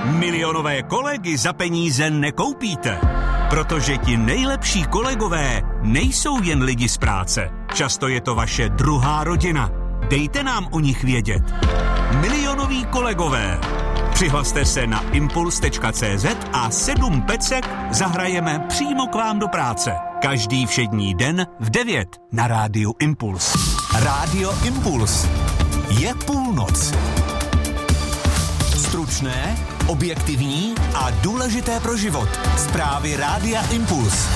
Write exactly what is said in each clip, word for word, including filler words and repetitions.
Milionové kolegy za peníze nekoupíte, protože ti nejlepší kolegové nejsou jen lidi z práce. Často je to vaše druhá rodina. Dejte nám o nich vědět. Milionoví kolegové. Přihlaste se na impuls tečka cé zet a sedm pecek zahrajeme přímo k vám do práce. Každý všední den v devět na rádiu Impuls. Rádio Impuls. Je půlnoc. Stručné, objektivní a důležité pro život. Zprávy Rádia Impuls.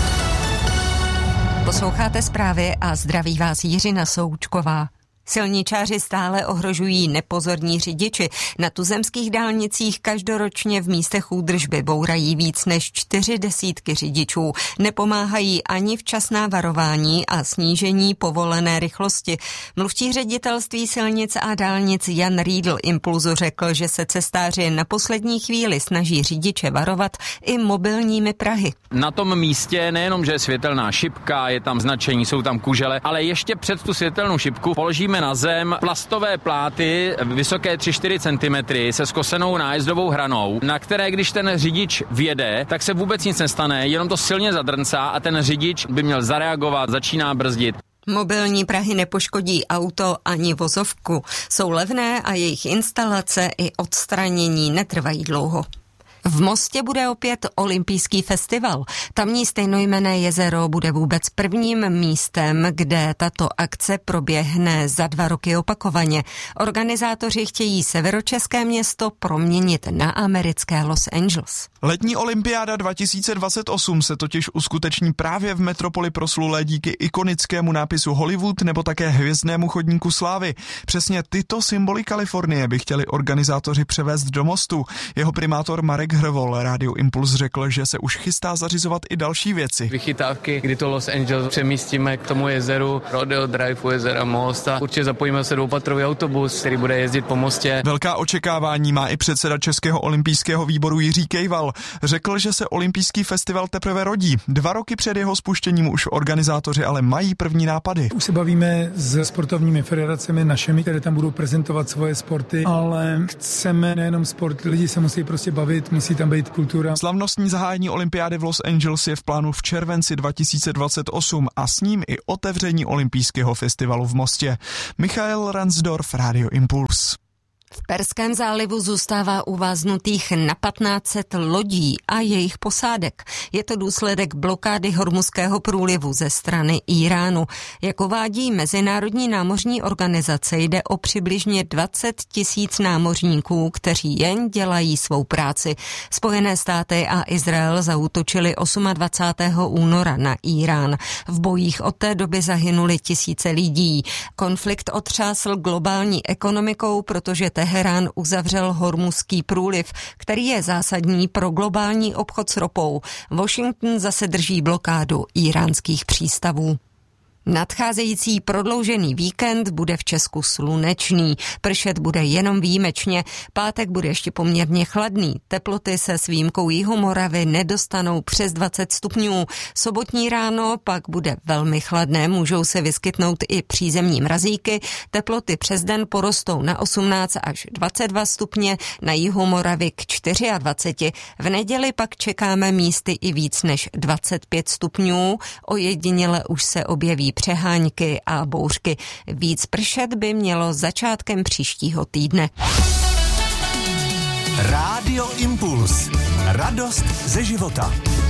Posloucháte zprávy a zdraví vás Jiřina Součková. Silničáři stále ohrožují nepozorní řidiči. Na tuzemských dálnicích každoročně v místech údržby bourají víc než čtyři desítky řidičů. Nepomáhají ani včasná varování a snížení povolené rychlosti. Mluvčí ředitelství silnic a dálnic Jan Riedl Impulzu řekl, že se cestáři na poslední chvíli snaží řidiče varovat i mobilními prahy. Na tom místě nejenom, že je světelná šipka, je tam značení, jsou tam kužele, ale ještě před tu světelnou šipku položíme na zem plastové pláty vysoké tři až čtyři centimetry se skosenou nájezdovou hranou, na které když ten řidič vjede, tak se vůbec nic nestane, jenom to silně zadrncá a ten řidič by měl zareagovat, začíná brzdit. Mobilní prahy nepoškodí auto ani vozovku. Jsou levné a jejich instalace i odstranění netrvají dlouho. V Mostě bude opět olympijský festival. Tamní stejnojmenné jezero bude vůbec prvním místem, kde tato akce proběhne za dva roky opakovaně. Organizátoři chtějí severočeské město proměnit na americké Los Angeles. Letní olympiáda dva tisíce dvacet osm se totiž uskuteční právě v metropoli proslulé díky ikonickému nápisu Hollywood nebo také hvězdnému chodníku slávy. Přesně tyto symboly Kalifornie by chtěli organizátoři převést do Mostu. Jeho primátor Marek Hrvol Rádiu Impuls řekl, že se už chystá zařizovat i další věci. Vychytávky, kdy to Los Angeles přemístíme k tomu jezeru, Rodeo Drive u jezera Most a určitě zapojíme se dvoupatrový autobus, který bude jezdit po mostě. Velká očekávání má i předseda Českého olympijského výboru Jiří Kejval. Řekl, že se olympijský festival teprve rodí. Dva roky před jeho spuštěním už organizátoři ale mají první nápady. Už se bavíme s sportovními federacemi našimi, které tam budou prezentovat svoje sporty, ale chceme nejenom sport, lidi se musí prostě bavit, musí tam být kultura. Slavnostní zahájení olympiády v Los Angeles je v plánu v červenci dva tisíce dvacet osm a s ním i otevření olympijského festivalu v Mostě. Michael Ransdorf, Rádio Impuls. V Perském zálivu zůstává uváznutých na patnáct set lodí a jejich posádek. Je to důsledek blokády Hormuzského průlivu ze strany Íránu. Jak uvádí Mezinárodní námořní organizace, jde o přibližně dvacet tisíc námořníků, kteří jen dělají svou práci. Spojené státy a Izrael zaútočili dvacátého osmého února na Írán. V bojích od té doby zahynuli tisíce lidí. Konflikt otřásl globální ekonomikou, protože Teherán uzavřel Hormuzský průliv, který je zásadní pro globální obchod s ropou. Washington zase drží blokádu íránských přístavů. Nadcházející prodloužený víkend bude v Česku slunečný. Pršet bude jenom výjimečně. Pátek bude ještě poměrně chladný. Teploty se s výjimkou Jihomoravy nedostanou přes dvacet stupňů. Sobotní ráno pak bude velmi chladné. Můžou se vyskytnout i přízemní mrazíky. Teploty přes den porostou na osmnáct až dvacet dva stupně, na Jihomoravy k dvacet čtyři. V neděli pak čekáme místy i víc než dvacet pět stupňů. Ojediněle už se objeví přehánky a bouřky. Víc pršet by mělo začátkem příštího týdne. Rádio Impuls. Radost ze života.